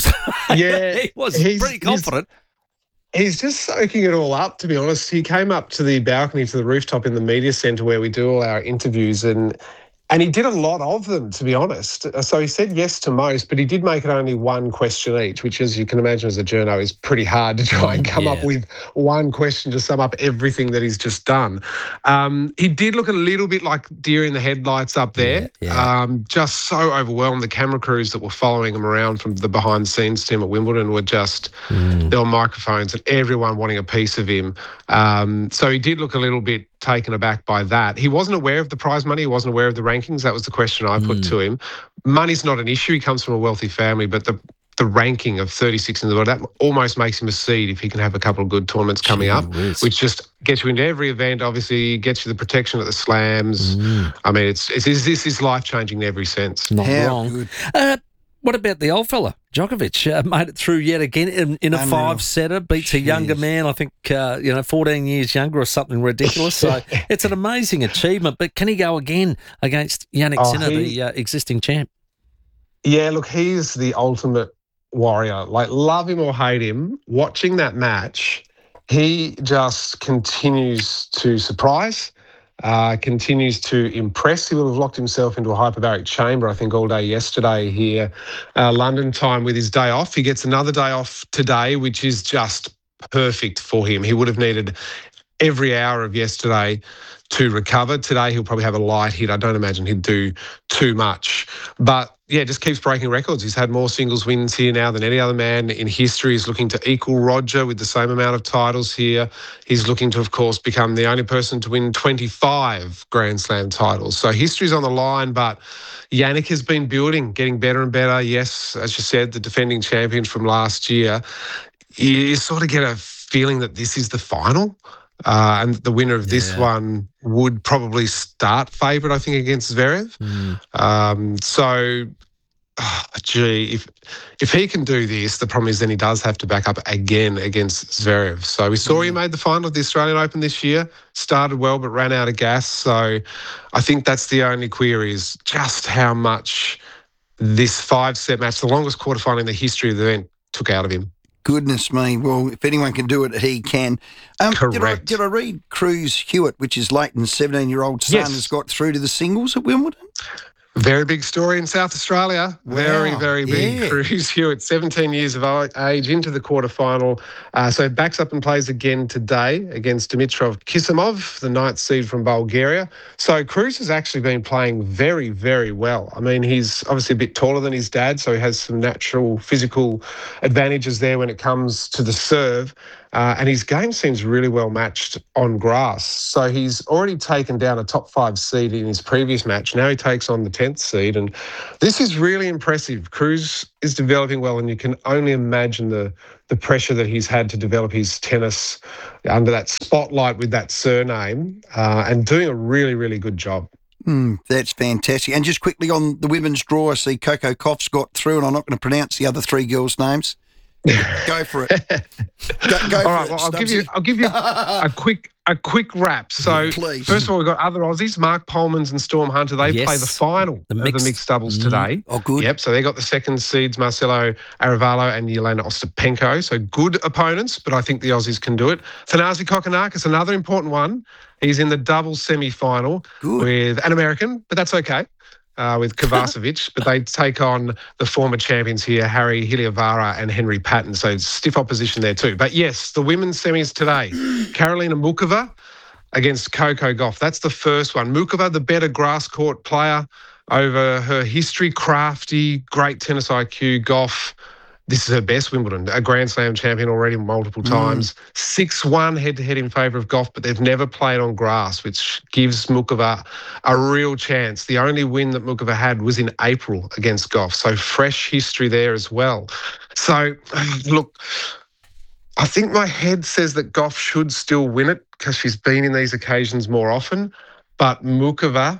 He was pretty confident. He's just soaking it all up, to be honest. He came up to the balcony, to the rooftop in the media centre where we do all our interviews, and he did a lot of them, to be honest. So he said yes to most, but he did make it only one question each, which, as you can imagine as a journo, is pretty hard to try and come up with one question to sum up everything that he's just done. He did look a little bit like deer in the headlights up there, just so overwhelmed. The camera crews that were following him around from the behind-the-scenes team at Wimbledon were just, there were microphones and everyone wanting a piece of him. So he did look a little bit taken aback by that. He wasn't aware of the prize money. He wasn't aware of the rankings. That was the question I put to him. Money's not an issue. He comes from a wealthy family, but the ranking of 36 in the world, that almost makes him a seed if he can have a couple of good tournaments coming up, which just gets you into every event, obviously, gets you the protection at the slams. I mean, this is life-changing in every sense. Not wrong. What about the old fella, Djokovic? Made it through yet again in a five-setter, beats a younger man, I think, 14 years younger or something ridiculous. So it's an amazing achievement. But can he go again against Jannik Sinner, the existing champ? Yeah, look, he's the ultimate warrior. Like, love him or hate him, watching that match, he just continues to surprise. Continues to impress. He will have locked himself into a hyperbaric chamber, I think, all day yesterday here, London time, with his day off. He gets another day off today, which is just perfect for him. He would have needed every hour of yesterday to recover. Today he'll probably have a light hit. I don't imagine he'd do too much. But yeah, just keeps breaking records. He's had more singles wins here now than any other man in history. He's looking to equal Roger with the same amount of titles here. He's looking to, of course, become the only person to win 25 Grand Slam titles. So history's on the line, but Jannik has been building, getting better and better. Yes, as you said, the defending champion from last year. You sort of get a feeling that this is the final. And the winner of this one would probably start favourite, I think, against Zverev. If he can do this, the problem is then he does have to back up again against Zverev. So we saw he made the final of the Australian Open this year, started well but ran out of gas. So I think that's the only query, is just how much this 5-set match, the longest quarterfinal in the history of the event, took out of him. Goodness me. Well, if anyone can do it, he can. Correct. Did I read Cruz Hewitt, which is Leighton's 17-year-old son, has got through to the singles at Wimbledon? Very big story in South Australia. Very, very big. Yeah. Cruz Hewitt, 17 years of age, into the quarterfinal. So backs up and plays again today against Dimitrov Kisimov, the 9th seed from Bulgaria. So Cruz has actually been playing very, very well. I mean, he's obviously a bit taller than his dad, so he has some natural physical advantages there when it comes to the serve. And his game seems really well matched on grass. So he's already taken down a top 5 seed in his previous match. Now he takes on the 10th seed. And this is really impressive. Cruz is developing well, and you can only imagine the pressure that he's had to develop his tennis under that spotlight with that surname, and doing a really, really good job. That's fantastic. And just quickly on the women's draw, I see Coco Gauff's got through, and I'm not going to pronounce the other 3 girls' names. Go for it. Go all right, well, I'll give you a quick wrap. So first of all, we've got other Aussies, Mark Polmans and Storm Hunter. They play the final of the mixed doubles today. Oh, good. Yep. So they got the second seeds, Marcelo Arevalo and Yelena Ostapenko. So good opponents, but I think the Aussies can do it. Thanasi Kokkinakis, another important one. He's in the doubles semi-final with an American, but that's okay. With Kovacevic, but they take on the former champions here, Harry Hiliavara and Henry Patton. So stiff opposition there too. But yes, the women's semis today. Karolina Muchova against Coco Gauff. That's the first one. Muchova, the better grass court player over her history, crafty, great tennis IQ. Gauff, this is her best Wimbledon, a Grand Slam champion already multiple times. 6-1 head-to-head in favour of Gauff, but they've never played on grass, which gives Muchova a real chance. The only win that Muchova had was in April against Gauff, so fresh history there as well. So, look, I think my head says that Gauff should still win it because she's been in these occasions more often, but Muchova,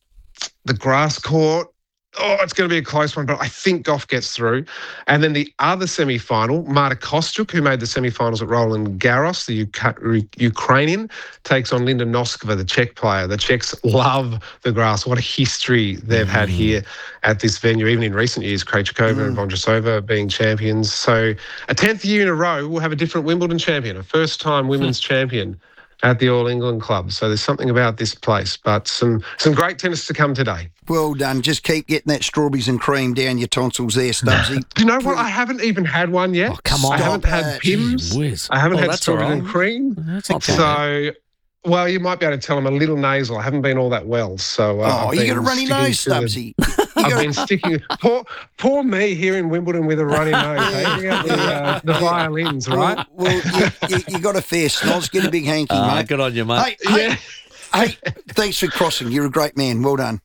the grass court, it's going to be a close one, but I think Gauff gets through. And then the other semi-final, Marta Kostyuk, who made the semi-finals at Roland Garros, the Ukrainian, takes on Linda Noskova, the Czech player. The Czechs love the grass. What a history they've had here at this venue, even in recent years, Krejcikova and Vondrousova being champions. So a 10th year in a row, we'll have a different Wimbledon champion, a first-time women's champion at the All England Club. So there's something about this place, but some great tennis to come today. Well done. Just keep getting that strawberries and cream down your tonsils there, Stubbsy. Do you know what? I haven't even had one yet. Oh, come on. I haven't had Pims. I haven't had strawberries and cream. That's not so, well, you might be able to tell I'm a little nasal. I haven't been all that well. So, you got a runny nose, Stubbsy. I've been sticking. Poor me here in Wimbledon with a runny nose. Bring out the violins, right? Well, you got a fair snoz. Get a big hanky, mate. Good on you, mate. Hey, thanks for crossing. You're a great man. Well done.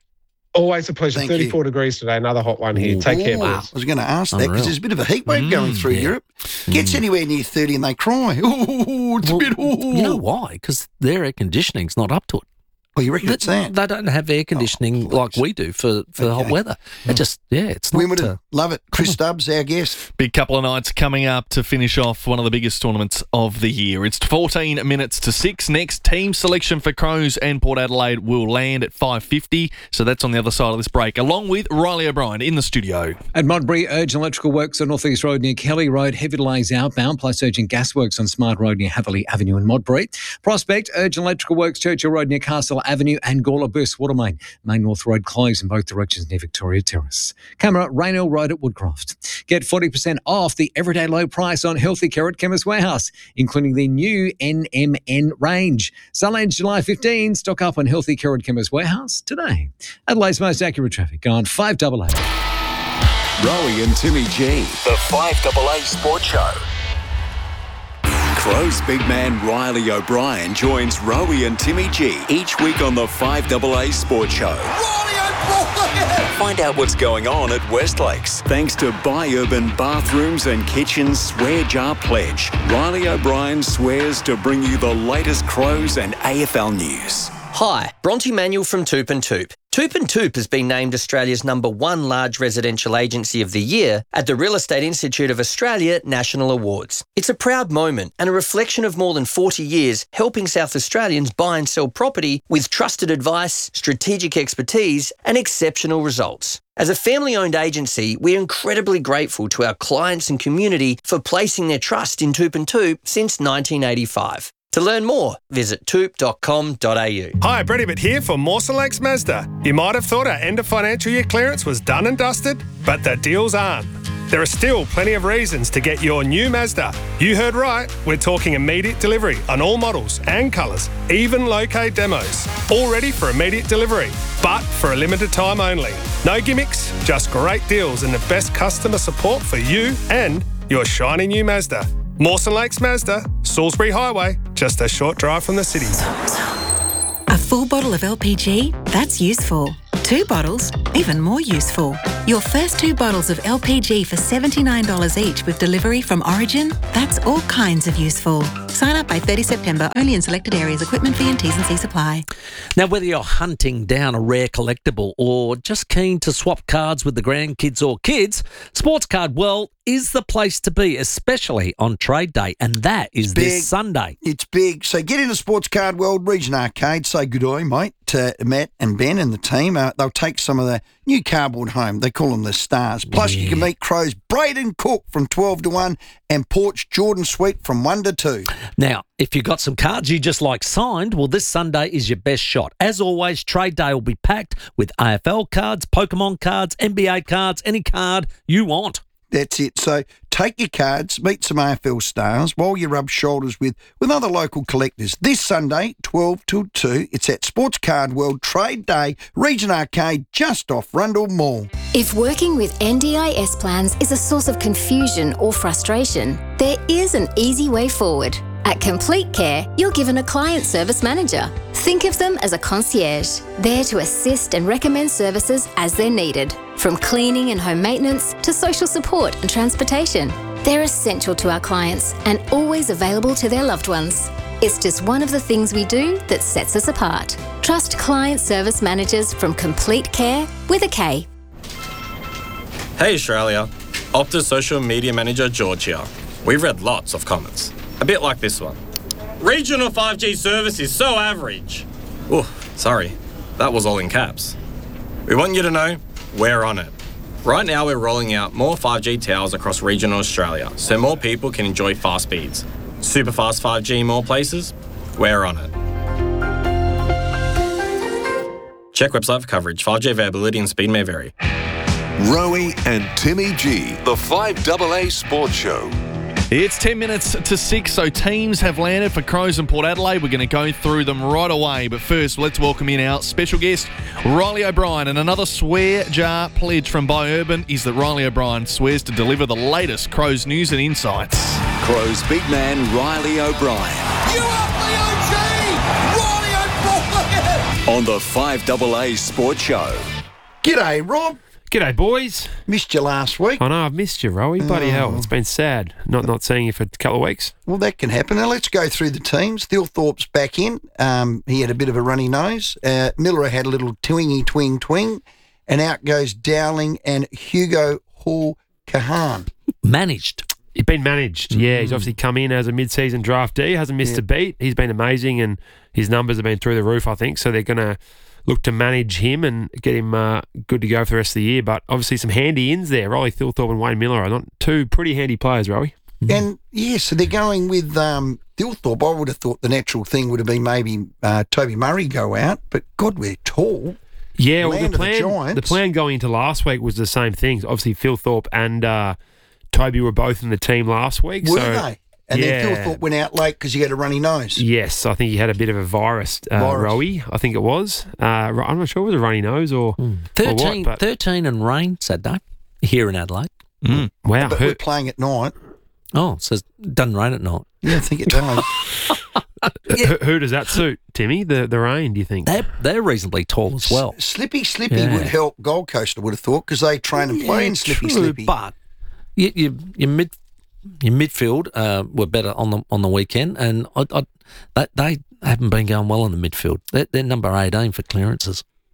Always a pleasure. Thank 34 you. degrees today. Another hot one here. Take care, I boys. was going to ask that because there's a bit of a heat wave going through Europe. Gets anywhere near 30 and they cry. Oh, it's a bit. You know why? Because their air conditioning's not up to it. Well, you reckon it's that? They don't have air conditioning like we do for the hot weather. It just, it's not. Wimbledon, love it. Chris Stubbs, our guest. Big couple of nights coming up to finish off one of the biggest tournaments of the year. It's 14 minutes to 6. Next, team selection for Crows and Port Adelaide will land at 5:50. So that's on the other side of this break, along with Riley O'Brien in the studio. At Modbury, urgent electrical works on North East Road near Kelly Road, heavy delays outbound, plus urgent gas works on Smart Road near Haverley Avenue in Modbury. Prospect, urgent electrical works Churchill Road near Castle Avenue and Gawler Burst Watermain. Main North Road closed in both directions near Victoria Terrace. Camera, Raynell Road at Woodcroft. Get 40% off the everyday low price on Healthy Care at Chemist Warehouse, including the new NMN range. Sunlands July 15. Stock up on Healthy Care at Chemist Warehouse today. Adelaide's most accurate traffic on 588. Rowie and Timmy G, the 5AA Sport Show. Crows big man Riley O'Brien joins Rowie and Timmy G each week on the 5AA Sport Show. Find out what's going on at Westlakes. Thanks to Buy Urban Bathrooms and Kitchens Swear Jar Pledge. Riley O'Brien swears to bring you the latest Crows and AFL news. Hi, Bronte Manuel from Toop and Toop. Toop & Toop has been named Australia's #1 large residential agency of the year at the Real Estate Institute of Australia National Awards. It's a proud moment and a reflection of more than 40 years helping South Australians buy and sell property with trusted advice, strategic expertise and exceptional results. As a family-owned agency, we're incredibly grateful to our clients and community for placing their trust in Toop & Toop since 1985. To learn more, visit toop.com.au. Hi, Brett Ibbott here for Mawson Lakes Mazda. You might have thought our end of financial year clearance was done and dusted, but the deals aren't. There are still plenty of reasons to get your new Mazda. You heard right, we're talking immediate delivery on all models and colours, even low-K demos. All ready for immediate delivery, but for a limited time only. No gimmicks, just great deals and the best customer support for you and your shiny new Mazda. Mawson Lakes Mazda, Salisbury Highway, just a short drive from the city. A full bottle of LPG? That's useful. 2 bottles? Even more useful. Your first 2 bottles of LPG for $79 each with delivery from Origin? That's all kinds of useful. Sign up by 30 September, only in selected areas. Equipment fee and T's and C's apply. Now, whether you're hunting down a rare collectible or just keen to swap cards with the grandkids or kids, Sports Card World is the place to be, especially on trade day, and that is this Sunday. It's big. So get into Sports Card World Region Arcade. Say good day, mate, to Matt and Ben and the team. They'll take some of the new cardboard home. They call them the Stars. Plus, you can meet Crows Braden Cook from 12 to 1 and Porch Jordan Sweet from 1 to 2. Now, if you've got some cards you just like signed, well, this Sunday is your best shot. As always, trade day will be packed with AFL cards, Pokemon cards, NBA cards, any card you want. That's it. So take your cards, meet some AFL stars while you rub shoulders with other local collectors. This Sunday, 12 till 2, it's at Sports Card World Trade Day, Region Arcade, just off Rundle Mall. If working with NDIS plans is a source of confusion or frustration, there is an easy way forward. At Complete Care, you're given a client service manager. Think of them as a concierge, there to assist and recommend services as they're needed, from cleaning and home maintenance to social support and transportation. They're essential to our clients and always available to their loved ones. It's just one of the things we do that sets us apart. Trust client service managers from Complete Care with a K. Hey Australia, Optus social media manager George here. We've read lots of comments. A bit like this one. Regional 5G service is so average. Oh, sorry. That was all in caps. We want you to know we're on it. Right now we're rolling out more 5G towers across regional Australia so more people can enjoy fast speeds. Super fast 5G in more places? We're on it. Check website for coverage. 5G availability and speed may vary. Rowie and Timmy G, the 5AA Sports Show. It's 10 minutes to 6, so teams have landed for Crows and Port Adelaide. We're going to go through them right away. But first, let's welcome in our special guest, Riley O'Brien. And another swear jar pledge from BioUrban is that Riley O'Brien swears to deliver the latest Crows news and insights. Crows big man Riley O'Brien. You up the OG! Riley O'Brien! On the 5AA Sports Show. G'day, Rob. G'day, boys. Missed you last week. I know, I've missed you, Rowie. Bloody hell. It's been sad not seeing you for a couple of weeks. Well, that can happen. Now, let's go through the teams. Thilthorpe's back in. He had a bit of a runny nose. Miller had a little twing. And out goes Dowling and Hugo Hall-Kahan. Managed. He's been managed, yeah. He's obviously come in as a mid-season draftee. Hasn't missed a beat. He's been amazing, and his numbers have been through the roof, I think. So they're going to look to manage him and get him good to go for the rest of the year. But obviously some handy ins there. Riley Thilthorpe and Wayne Miller are not two pretty handy players, Rowie. And, so they're going with Thilthorpe. I would have thought the natural thing would have been maybe Toby Murray go out. But, God, we're tall. Yeah, well, the plan going into last week was the same thing. Obviously, Thilthorpe and Toby were both in the team last week. Were they? And then Thilthorpe went out late because he had a runny nose. Yes, I think he had a bit of a virus. Rowie, I think it was. I'm not sure if it was a runny nose or 13, what. 13 and rain Saturday here in Adelaide. Wow. But we're playing at night. Oh, so it doesn't rain at night. Yeah, I think it does. Who does that suit, Timmy? The rain, do you think? They're reasonably tall as well. Slippy would help Gold Coast, I would have thought, because they train and play in Slippy. But your midfield were better on the weekend, and they haven't been going well in the midfield. They're number 18 for clearances.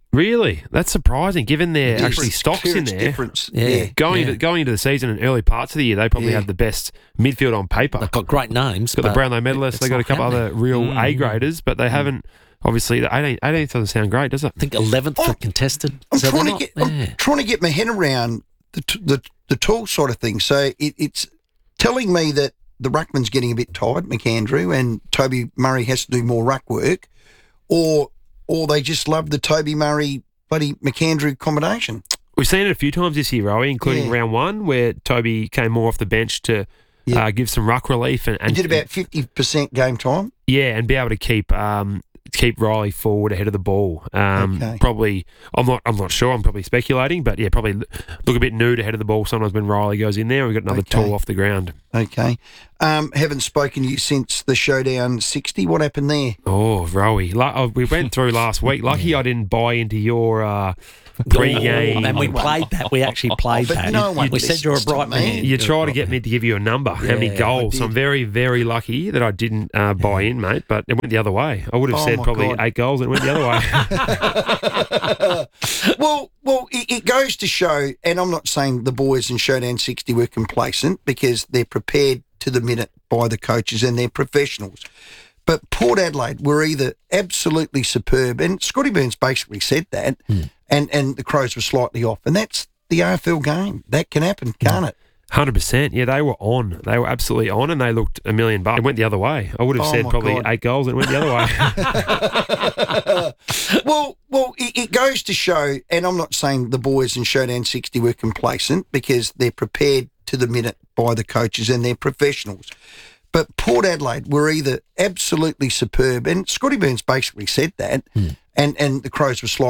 Really? That's surprising, given their Difference, actually stocks in clearance there. difference. Yeah. Going into the season and early parts of the year, they probably have the best midfield on paper. They've got great names. Got the but Brownlow medalists. it's They've got a not couple happening. other real A graders, but they haven't. Obviously, the 18th doesn't sound great, does it? I think 11th for contested. I'm So trying they're to get. not- I'm trying to get my head around the tall sort of thing. So it's telling me that the ruckman's getting a bit tired, McAndrew, and Toby Murray has to do more ruck work, or they just love the Toby Murray bloody McAndrew combination. We've seen it a few times this year, Rowie, including round one, where Toby came more off the bench to give some ruck relief and He did about 50% game time. Yeah, and be able to keep Riley forward ahead of the ball. Probably, I'm not sure. I'm probably speculating, but yeah, probably look a bit nude ahead of the ball sometimes when Riley goes in there. We've got another tall off the ground. Okay. Haven't spoken to you since the Showdown 60. What happened there? Oh, Rowie, we went through last week. Lucky I didn't buy into your pre-game. And we played that. We actually played but that. no one We said you're a listens to bright me. man. You try to get me to give you a number, how many I goals. did. So I'm very, very lucky that I didn't buy in, mate, but it went the other way. I would have Oh, said my probably God. 8 goals and it went the other way. Well, it goes to show, and I'm not saying the boys in Showdown 60 were complacent because they're prepared to the minute by the coaches and they're professionals. But Port Adelaide were either absolutely superb, and Scotty Burns basically said that, and the Crows were slightly off. And that's the AFL game. That can happen, can't it? 100%. Yeah, they were on. They were absolutely on, and they looked $1 million. It went the other way. I would have Oh, said my probably God. 8 goals and it went the other way. Well, it goes to show, and I'm not saying the boys in Showdown 60 were complacent because they're prepared to the minute by the coaches and they're professionals. But Port Adelaide were either absolutely superb, and Scotty Burns basically said that, and the Crows were slightly